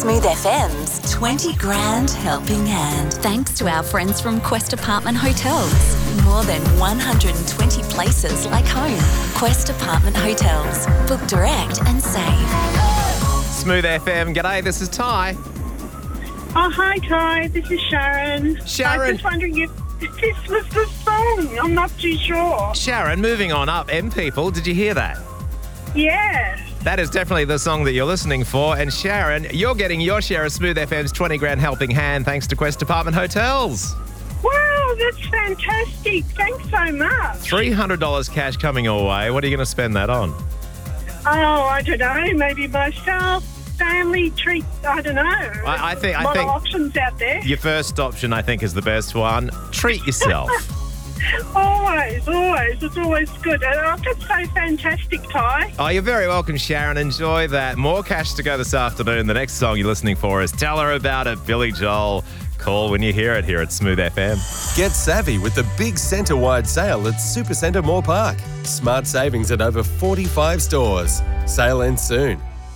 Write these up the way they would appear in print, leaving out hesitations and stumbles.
Smooth FM's 20 Grand Helping Hand. Thanks to our friends from Quest Apartment Hotels. More than 120 places like home. Quest Apartment Hotels. Book direct and save. Smooth FM, g'day, this is Ty. Oh, hi, Ty. This is Sharon. Sharon. I was just wondering if this was the song. I'm not too sure. Sharon, moving on up, M People, did you hear that? Yeah. That is definitely the song that you're listening for. And Sharon, you're getting your share of Smooth FM's 20 Grand Helping Hand thanks to Quest Apartment Hotels. Wow, that's fantastic. Thanks so much. $300 cash coming your way. What are you going to spend that on? Oh, I don't know. Maybe myself, family treat. I don't know. I think of options out there. Your first option, I think, is the best one. Treat yourself. Always. It's always good. Oh, that's so fantastic, Ty. Oh, you're very welcome, Sharon. Enjoy that. More cash to go this afternoon. The next song you're listening for is Tell Her About It, Billy Joel. Call when you hear it here at Smooth FM. Get savvy with the big centre-wide sale at Supercentre Moore Park. Smart savings at over 45 stores. Sale ends soon.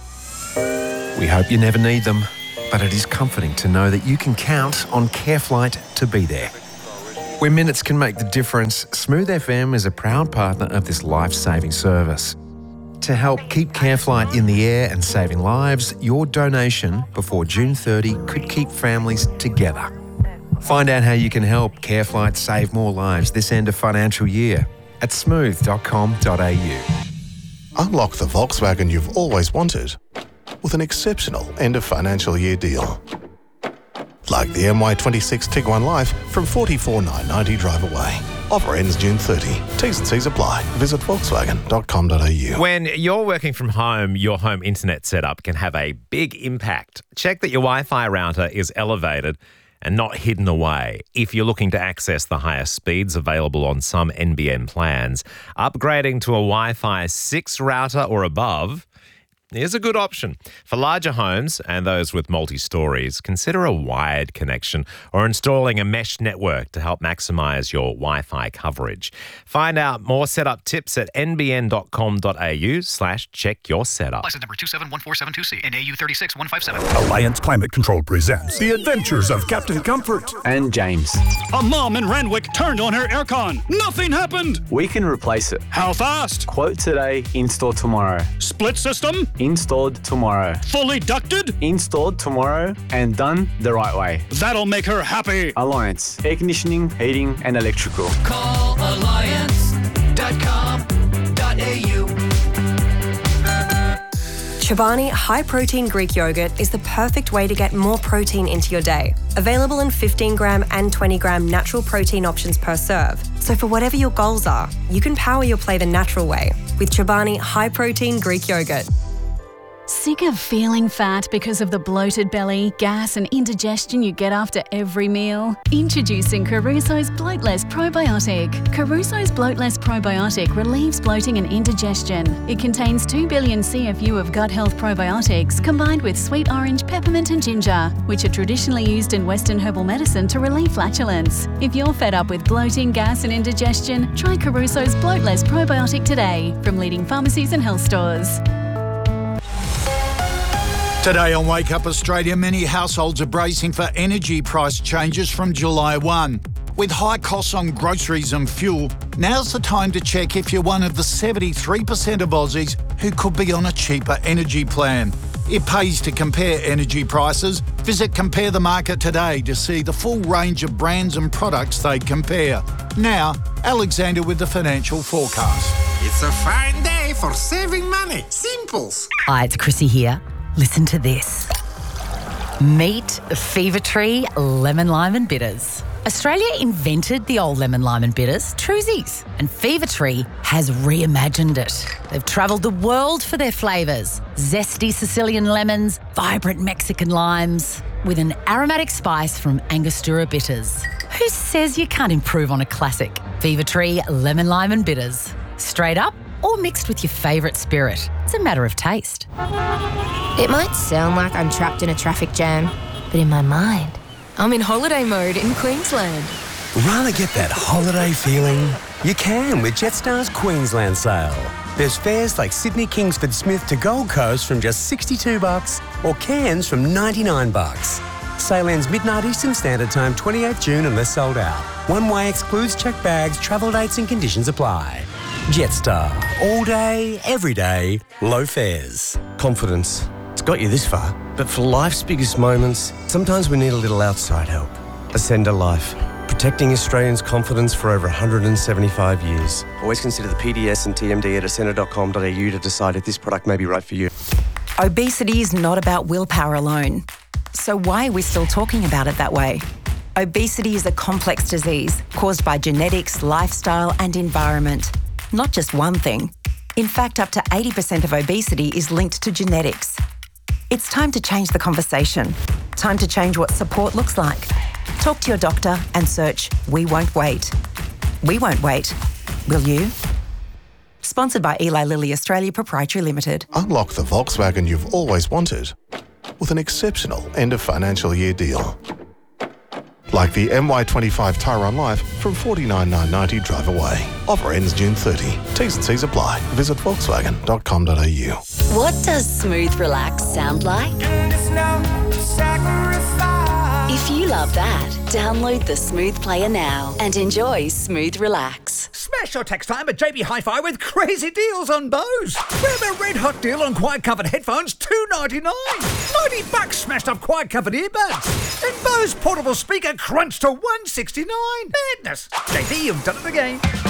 We hope you never need them, but it is comforting to know that you can count on CareFlight to be there. Where minutes can make the difference, Smooth FM is a proud partner of this life-saving service. To help keep CareFlight in the air and saving lives, your donation before June 30 could keep families together. Find out how you can help CareFlight save more lives this end of financial year at smooth.com.au. Unlock the Volkswagen you've always wanted with an exceptional end of financial year deal. Like the MY26 Tiguan Life from $44,990 drive away. Offer ends June 30. T's and C's apply. Visit volkswagen.com.au. When you're working from home, your home internet setup can have a big impact. Check that your Wi-Fi router is elevated and not hidden away. If you're looking to access the highest speeds available on some NBN plans, upgrading to a Wi-Fi 6 router or above is a good option. For larger homes and those with multi-stories, consider a wired connection or installing a mesh network to help maximise your Wi-Fi coverage. Find out more setup tips at nbn.com.au/check your setup. License number 271472C and AU 36157. Alliance Climate Control presents The Adventures of Captain Comfort and James. A mom in Randwick turned on her aircon. Nothing happened. We can replace it. How fast? Quote today, install tomorrow. Split system? Installed tomorrow. Fully ducted? Installed tomorrow and done the right way. That'll make her happy. Alliance. Air conditioning, heating and electrical. Call alliance.com.au. Chobani High Protein Greek Yogurt is the perfect way to get more protein into your day. Available in 15-gram and 20-gram natural protein options per serve. So for whatever your goals are, you can power your play the natural way with Chobani High Protein Greek Yogurt. Sick of feeling fat because of the bloated belly, gas and indigestion you get after every meal? Introducing Caruso's Bloatless Probiotic. Caruso's Bloatless Probiotic relieves bloating and indigestion. It contains 2 billion CFU of gut health probiotics combined with sweet orange, peppermint and ginger, which are traditionally used in Western herbal medicine to relieve flatulence. If you're fed up with bloating, gas and indigestion, try Caruso's Bloatless Probiotic today from leading pharmacies and health stores. Today on Wake Up Australia, many households are bracing for energy price changes from July 1. With high costs on groceries and fuel, now's the time to check if you're one of the 73% of Aussies who could be on a cheaper energy plan. It pays to compare energy prices. Visit Compare the Market today to see the full range of brands and products they compare. Now, Alexander with the financial forecast. It's a fine day for saving money. Simples. Hi, it's Chrissy here. Listen to this. Meet Fever Tree Lemon Lime and Bitters. Australia invented the old lemon lime and bitters, Truzies, and Fever Tree has reimagined it. They've travelled the world for their flavours. Zesty Sicilian lemons, vibrant Mexican limes, with an aromatic spice from Angostura bitters. Who says you can't improve on a classic? Fever Tree Lemon Lime and Bitters. Straight up or mixed with your favourite spirit. It's a matter of taste. It might sound like I'm trapped in a traffic jam, but in my mind, I'm in holiday mode in Queensland. Rather get that holiday feeling? You can with Jetstar's Queensland sale. There's fares like Sydney Kingsford Smith to Gold Coast from just $62 or Cairns from $99. Sale ends midnight Eastern Standard Time, 28th June unless sold out. One way excludes checked bags, travel dates and conditions apply. Jetstar. All day, every day, low fares. Confidence. It's got you this far. But for life's biggest moments, sometimes we need a little outside help. Ascender Life. Protecting Australians' confidence for over 175 years. Always consider the PDS and TMD at ascender.com.au to decide if this product may be right for you. Obesity is not about willpower alone. So why are we still talking about it that way? Obesity is a complex disease caused by genetics, lifestyle and environment. Not just one thing. In fact, up to 80% of obesity is linked to genetics. It's time to change the conversation. Time to change what support looks like. Talk to your doctor and search We Won't Wait. We won't wait. Will you? Sponsored by Eli Lilly Australia Proprietary Limited. Unlock the Volkswagen you've always wanted with an exceptional end of financial year deal. Like the MY25 Tyron Life from $49,990 drive away. Offer ends June 30. T's and C's apply. Visit volkswagen.com.au. What does Smooth Relax sound like? If you love that, download the Smooth Player now and enjoy Smooth Relax. Smash your tax time at JB Hi-Fi with crazy deals on Bose. Grab a red hot deal on quiet covered headphones, $2.99. $90 smashed up quiet covered earbuds. And Bose portable speaker crunched to $169. Madness. JB, you've done it again.